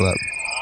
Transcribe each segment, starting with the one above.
Club.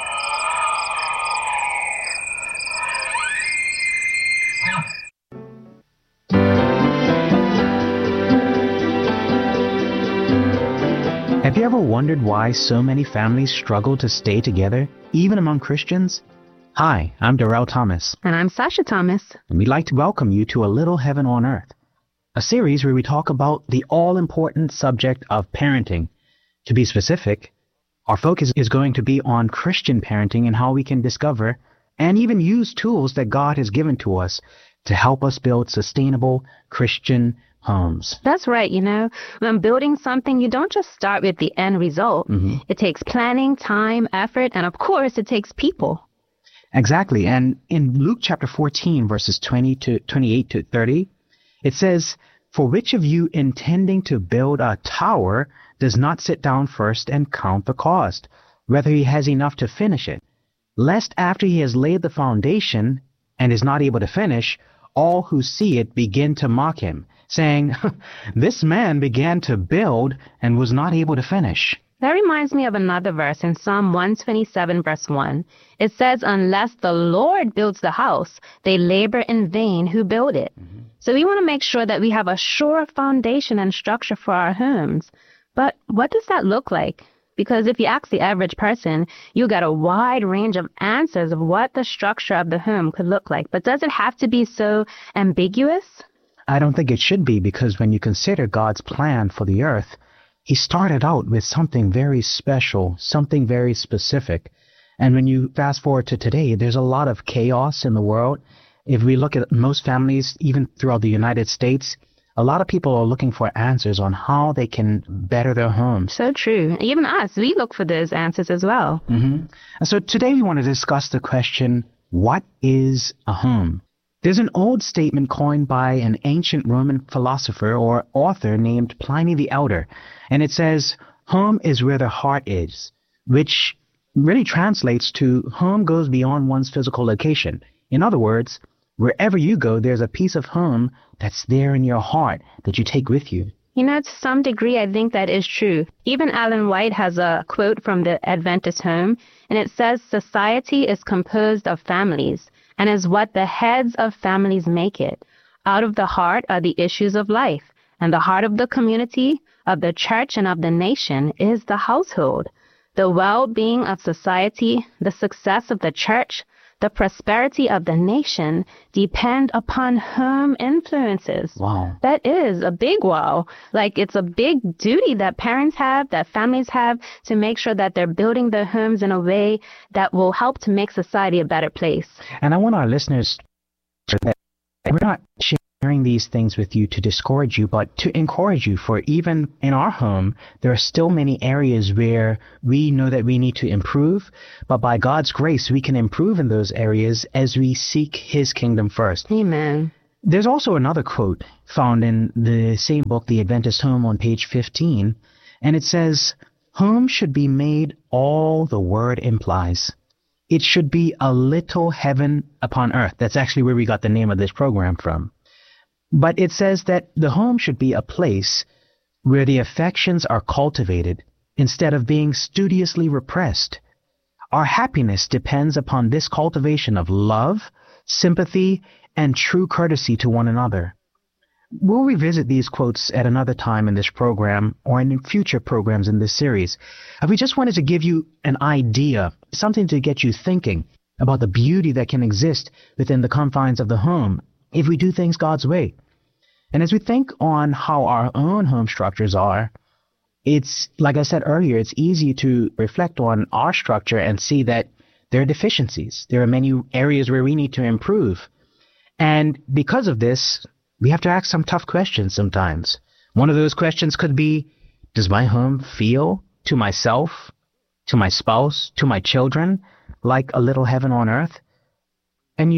Have you ever wondered why so many families struggle to stay together, even among Christians? Hi, I'm Darrell Thomas. And I'm Sasha Thomas. And we'd like to welcome you to A Little Heaven on Earth, a series where we talk about the all-important subject of parenting. To be specific, our focus is going to be on Christian parenting and how we can discover and even use tools that God has given to us to help us build sustainable Christian homes. That's right. When building something, you don't just start with the end result. It takes planning, time, effort, and of course, it takes people. Exactly. And in Luke chapter 14, verses 28 to 30, it says, "For which of you intending to build a tower does not sit down first and count the cost, whether he has enough to finish it, lest after he has laid the foundation and is not able to finish, all who see it begin to mock him, saying, 'This man began to build and was not able to finish.'" That reminds me of another verse in Psalm 127, verse 1. It says, "Unless the Lord builds the house, they labor in vain who build it." So we want to make sure that we have a sure foundation and structure for our homes. But what does that look like? Because if you ask the average person, you get a wide range of answers of what the structure of the home could look like. But does it have to be so ambiguous? I don't think it should be, because when you consider God's plan for the earth, He started out with something very special, something very specific. And when you fast forward to today, there's a lot of chaos in the world. If we look at most families, even throughout the United States, a lot of people are looking for answers on how they can better their homes. So true. Even us, we look for those answers as well. And so today we want to discuss the question, what is a home? There's an old statement coined by an ancient Roman philosopher or author named Pliny the Elder, and it says, "Home is where the heart is," which really translates to home goes beyond one's physical location. In other words, wherever you go, there's a piece of home that's there in your heart that you take with you. To some degree, I think that is true. Even Ellen White has a quote from the Adventist Home, and it says, "Society is composed of families, and is what the heads of families make it. Out of the heart are the issues of life, and the heart of the community, of the church, and of the nation is the household. The well-being of society, the success of the church, the prosperity of the nation depend upon home influences." Wow. That is a big wow. It's a big duty that parents have, that families have, to make sure that they're building their homes in a way that will help to make society a better place. And I want our listeners to know that we're not sharing these things with you to discourage you, but to encourage you, for even in our home, there are still many areas where we know that we need to improve, but by God's grace, we can improve in those areas as we seek His kingdom first. Amen. There's also another quote found in the same book, The Adventist Home, on page 15, and it says, "Home should be made all the word implies. It should be a little heaven upon earth." That's actually where we got the name of this program from. But it says that the home should be a place where the affections are cultivated instead of being studiously repressed. Our happiness depends upon this cultivation of love, sympathy, and true courtesy to one another. We'll revisit these quotes at another time in this program or in future programs in this series. We just wanted to give you an idea, something to get you thinking about the beauty that can exist within the confines of the home if we do things God's way. And as we think on how our own home structures are, it's, like I said earlier, it's easy to reflect on our structure and see that there are deficiencies. There are many areas where we need to improve. And because of this, we have to ask some tough questions sometimes. One of those questions could be, does my home feel to myself, to my spouse, to my children, like a little heaven on earth? And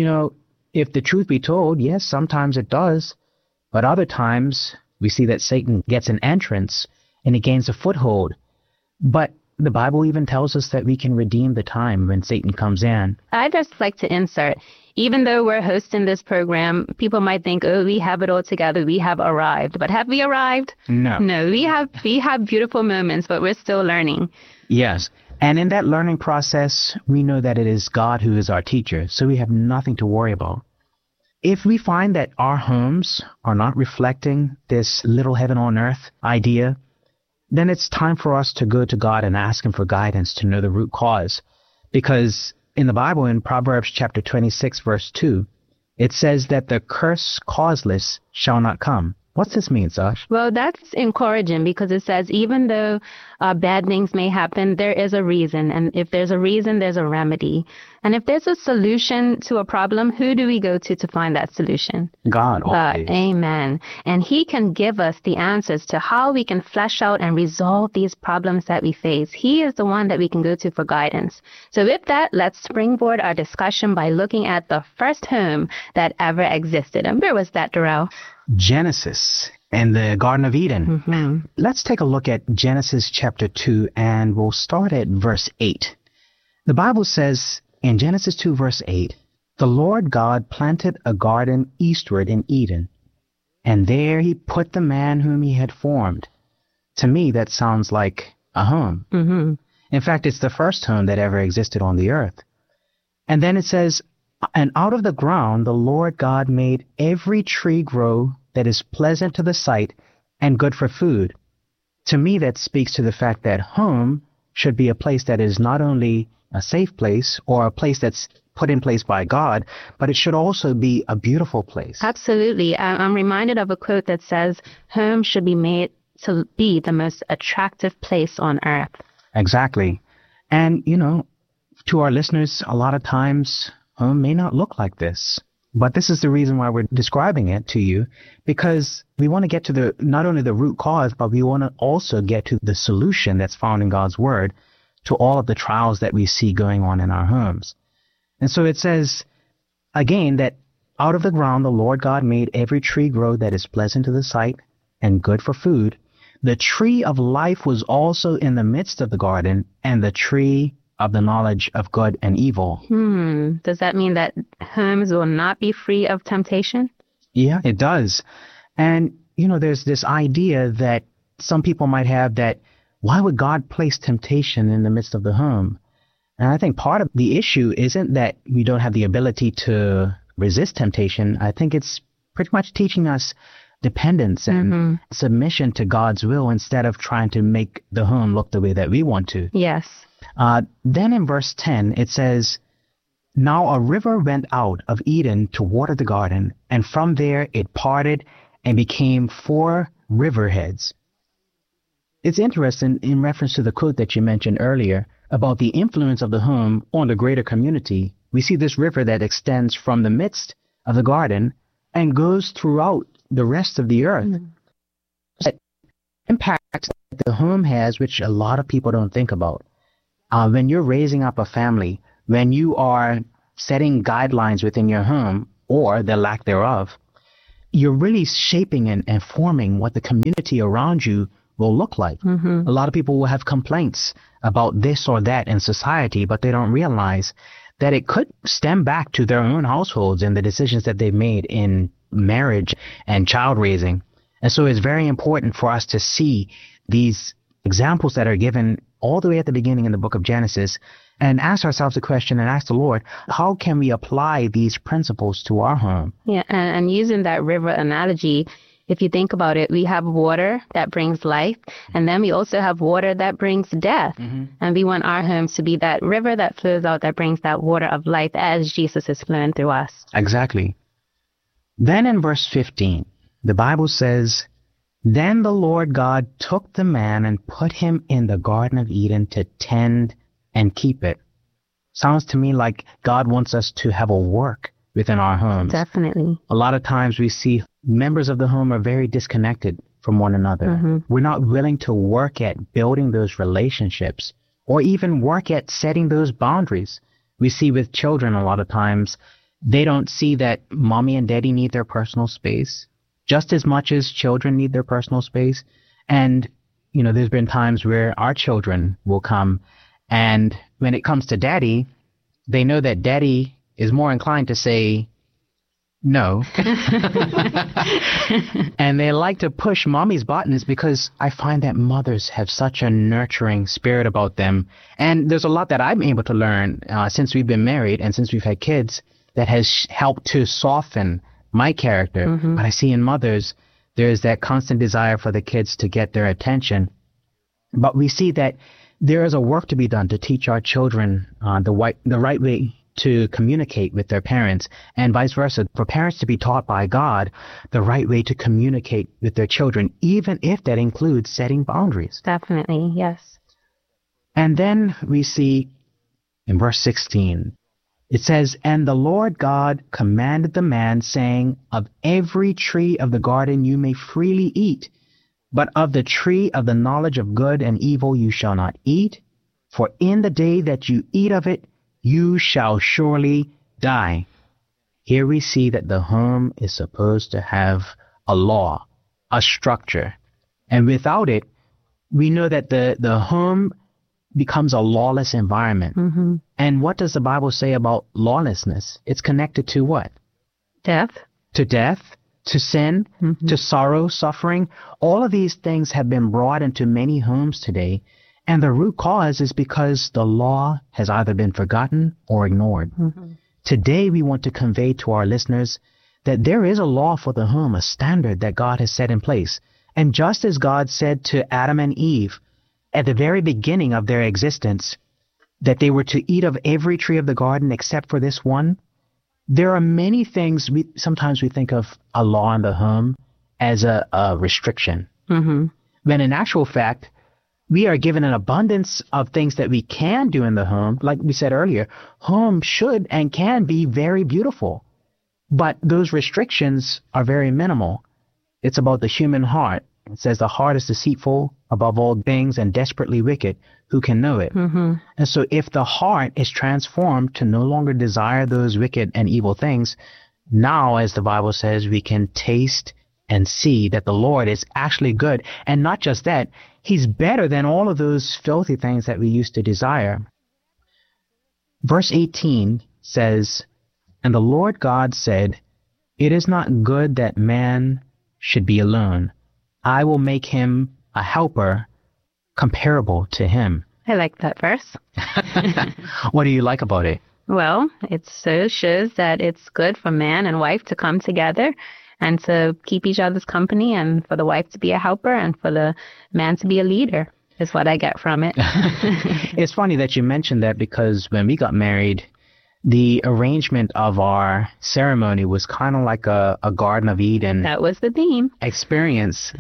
if the truth be told, yes, sometimes it does. But other times, we see that Satan gets an entrance and he gains a foothold. But the Bible even tells us that we can redeem the time when Satan comes in. I'd just like to insert, even though we're hosting this program, people might think, oh, we have it all together, we have arrived. But have we arrived? No. No, we have beautiful moments, but we're still learning. Yes. And in that learning process, we know that it is God who is our teacher, so we have nothing to worry about. If we find that our homes are not reflecting this little heaven on earth idea, then it's time for us to go to God and ask him for guidance to know the root cause. Because in the Bible, in Proverbs chapter 26, verse 2, it says that the curse causeless shall not come. What's this mean, Sash? Well, that's encouraging because it says even though bad things may happen, there is a reason. And if there's a reason, there's a remedy. And if there's a solution to a problem, who do we go to find that solution? God. Always. Amen. And he can give us the answers to how we can flesh out and resolve these problems that we face. He is the one that we can go to for guidance. So with that, let's springboard our discussion by looking at the first home that ever existed. And where was that, Darrell? Genesis and the Garden of Eden. Mm-hmm. Let's take a look at Genesis chapter 2, and we'll start at verse 8. The Bible says in Genesis 2, verse 8, "The Lord God planted a garden eastward in Eden, and there he put the man whom he had formed." To me, that sounds like a home. Mm-hmm. In fact, it's the first home that ever existed on the earth. And then it says, "And out of the ground the Lord God made every tree grow that is pleasant to the sight and good for food." To me, that speaks to the fact that home should be a place that is not only a safe place or a place that's put in place by God, but it should also be a beautiful place. Absolutely. I'm reminded of a quote that says, home should be made to be the most attractive place on earth. Exactly. And, to our listeners, a lot of times home may not look like this. But this is the reason why we're describing it to you, because we want to get to not only the root cause, but we want to also get to the solution that's found in God's word to all of the trials that we see going on in our homes. And so it says, again, that out of the ground the Lord God made every tree grow that is pleasant to the sight and good for food. The tree of life was also in the midst of the garden, and the tree of the knowledge of good and evil. Does that mean that homes will not be free of temptation? Yeah, it does. And, there's this idea that some people might have that, why would God place temptation in the midst of the home? And I think part of the issue isn't that we don't have the ability to resist temptation. I think it's pretty much teaching us dependence and submission to God's will instead of trying to make the home look the way that we want to. Yes. Then in verse 10, it says, "Now a river went out of Eden to water the garden, and from there it parted and became 4 riverheads." It's interesting in reference to the quote that you mentioned earlier about the influence of the home on the greater community. We see this river that extends from the midst of the garden and goes throughout the rest of the earth. That impact that the home has, which a lot of people don't think about. When you're raising up a family, when you are setting guidelines within your home, or the lack thereof, you're really shaping and forming what the community around you will look like. A lot of people will have complaints about this or that in society, but they don't realize that it could stem back to their own households and the decisions that they've made in marriage and child raising. And so it's very important for us to see these examples that are given all the way at the beginning in the book of Genesis and ask ourselves the question and ask the Lord, how can we apply these principles to our home? Yeah, and using that river analogy, if you think about it, we have water that brings life, and then we also have water that brings death. And we want our homes to be that river that flows out, that brings that water of life as Jesus is flowing through us. Exactly. Then in verse 15, the Bible says, "Then the Lord God took the man and put him in the Garden of Eden to tend and keep it." Sounds to me like God wants us to have a work within our homes. Definitely. A lot of times we see members of the home are very disconnected from one another. We're not willing to work at building those relationships or even work at setting those boundaries. We see with children a lot of times, they don't see that mommy and daddy need their personal space just as much as children need their personal space. And, there's been times where our children will come, and when it comes to daddy, they know that daddy is more inclined to say, No. And they like to push mommy's buttons because I find that mothers have such a nurturing spirit about them. And there's a lot that I'm able to learn since we've been married and since we've had kids that has helped to soften my character. Mm-hmm. But I see in mothers, there's that constant desire for the kids to get their attention. But we see that there is a work to be done to teach our children the right way to communicate with their parents, and vice versa, for parents to be taught by God the right way to communicate with their children, even if that includes setting boundaries. Definitely, yes. And then we see in verse 16, it says, "And the Lord God commanded the man, saying, Of every tree of the garden you may freely eat, but of the tree of the knowledge of good and evil you shall not eat, for in the day that you eat of it, you shall surely die." Here we see that the home is supposed to have a law, a structure. And without it, we know that the home becomes a lawless environment. Mm-hmm. And what does the Bible say about lawlessness? It's connected to what? Death. To death, to sin, Mm-hmm. to sorrow, suffering. All of these things have been brought into many homes today. And the root cause is because the law has either been forgotten or ignored. Mm-hmm. Today, we want to convey to our listeners that there is a law for the home, a standard that God has set in place. And just as God said to Adam and Eve at the very beginning of their existence that they were to eat of every tree of the garden except for this one, there are many things sometimes we think of a law in the home as a restriction. Mm-hmm. When in actual fact, we are given an abundance of things that we can do in the home. Like we said earlier, home should and can be very beautiful. But those restrictions are very minimal. It's about the human heart. It says the heart is deceitful above all things and desperately wicked. Who can know it? Mm-hmm. And so if the heart is transformed to no longer desire those wicked and evil things, now, as the Bible says, we can taste and see that the Lord is actually good. And not just that, He's better than all of those filthy things that we used to desire. Verse 18 says, "And the Lord God said, It is not good that man should be alone. I will make him a helper comparable to him." I like that verse. What do you like about it? Well, it so shows that it's good for man and wife to come together and to keep each other's company, and for the wife to be a helper and for the man to be a leader, is what I get from it. It's funny that you mentioned that, because when we got married, the arrangement of our ceremony was kind of like a Garden of Eden That was the theme. experience.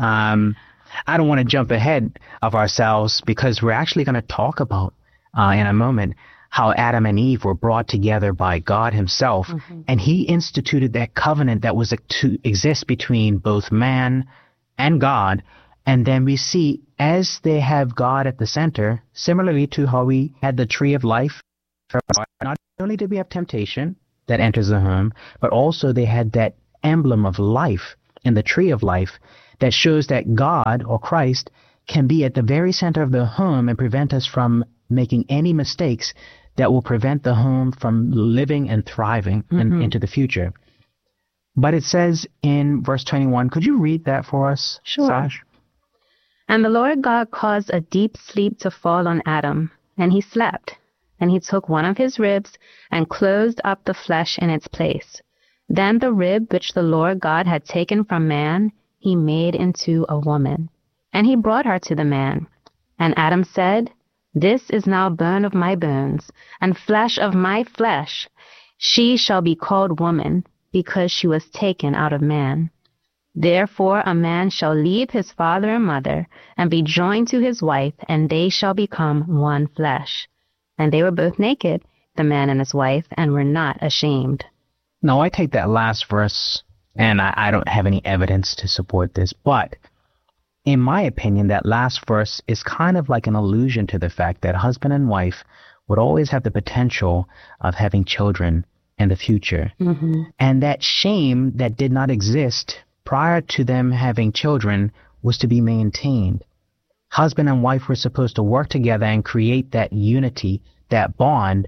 I don't want to jump ahead of ourselves, because we're actually going to talk about in a moment how Adam and Eve were brought together by God Himself, and He instituted that covenant that was to exist between both man and God. And then we see, as they have God at the center, similarly to how we had the tree of life, not only did we have temptation that enters the home, but also they had that emblem of life in the tree of life that shows that God, or Christ, can be at the very center of the home and prevent us from making any mistakes that will prevent the home from living and thriving into the future. But it says in verse 21, could you read that for us, Sure. Sash? "And the Lord God caused a deep sleep to fall on Adam, and he slept. And he took one of his ribs and closed up the flesh in its place. Then the rib which the Lord God had taken from man, he made into a woman. And he brought her to the man. And Adam said, This is now bone of my bones, and flesh of my flesh. She shall be called woman, because she was taken out of man. Therefore a man shall leave his father and mother, and be joined to his wife, and they shall become one flesh. And they were both naked, the man and his wife, and were not ashamed." Now, I take that last verse, and I don't have any evidence to support this, but in my opinion, that last verse is kind of like an allusion to the fact that husband and wife would always have the potential of having children in the future. Mm-hmm. And that shame that did not exist prior to them having children was to be maintained. Husband and wife were supposed to work together and create that unity, that bond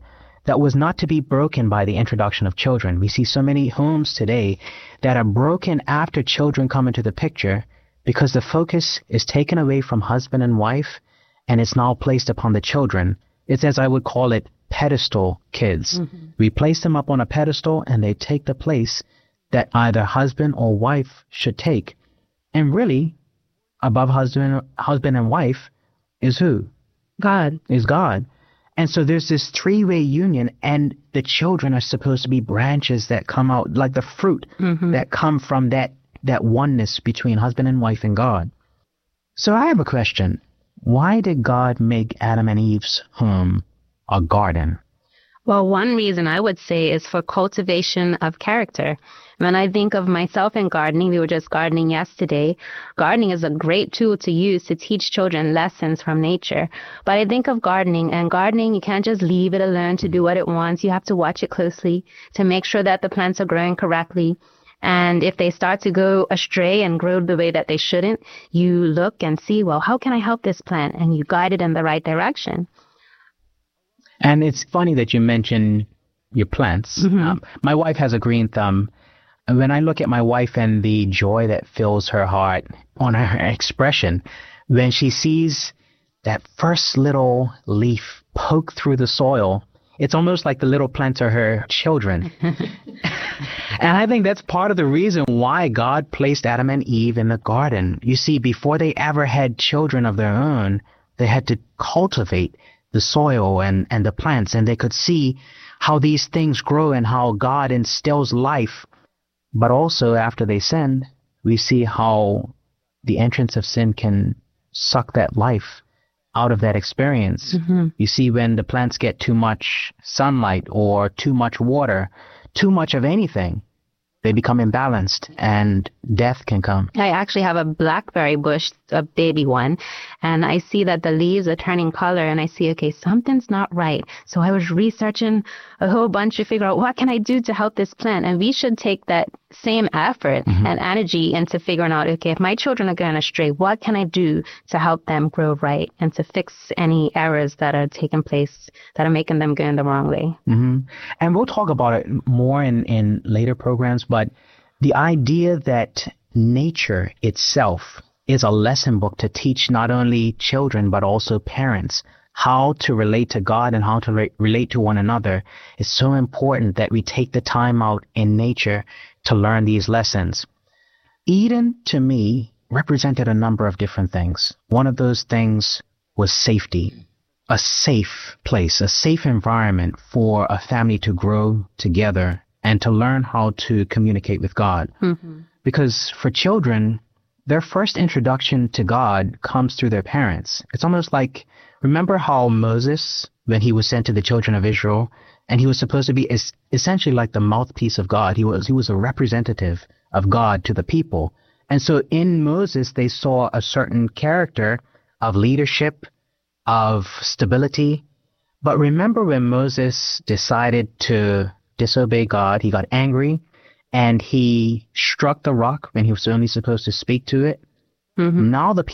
that was not to be broken by the introduction of children. We see so many homes today that are broken after children come into the picture because the focus is taken away from husband and wife and it's now placed upon the children. It's, as I would call it, pedestal kids. Mm-hmm. We place them up on a pedestal and they take the place that either husband or wife should take. And really, above husband and wife is who? God. Is God. And so there's this three-way union, and the children are supposed to be branches that come out, like the fruit that come from that oneness between husband and wife and God. So I have a question. Why did God make Adam and Eve's home a garden? Well, one reason I would say is for cultivation of character. When I think of myself in gardening, we were just gardening yesterday. Gardening is a great tool to use to teach children lessons from nature. But I think of gardening, and gardening, you can't just leave it alone to do what it wants. You have to watch it closely to make sure that the plants are growing correctly. And if they start to go astray and grow the way that they shouldn't, you look and see, well, how can I help this plant? And you guide it in the right direction. And it's funny that you mention your plants. My wife has a green thumb. And when I look at my wife and the joy that fills her heart on her expression, when she sees that first little leaf poke through the soil, it's almost like the little plants are her children. And I think that's part of the reason why God placed Adam and Eve in the garden. You see, before they ever had children of their own, they had to cultivate the soil and the plants, and they could see how these things grow and how God instills life. But also after they sinned, we see how the entrance of sin can suck that life out of that experience. You see, when the plants get too much sunlight or too much water, too much of anything, they become imbalanced and death can come. I actually have a blackberry bush, a baby one, and I see that the leaves are turning color, and I see, okay, something's not right. So I was researching a whole bunch to figure out what can I do to help this plant. And we should take that same effort and energy into figuring out, okay, if my children are going astray, what can I do to help them grow right and to fix any errors that are taking place that are making them go in the wrong way. And we'll talk about it more in later programs, but the idea that nature itself is a lesson book to teach not only children but also parents how to relate to God and how to relate to one another is so important that we take the time out in nature to learn these lessons. Eden, to me, represented a number of different things. One of those things was safety, a safe place, a safe environment for a family to grow together and to learn how to communicate with God. Because for children, their first introduction to God comes through their parents. It's almost like, remember how Moses, when he was sent to the children of Israel, and he was supposed to be essentially like the mouthpiece of God. He was a representative of God to the people. And so in Moses, they saw a certain character of leadership, of stability. But remember when Moses decided to disobey God, he got angry and he struck the rock when he was only supposed to speak to it. Now the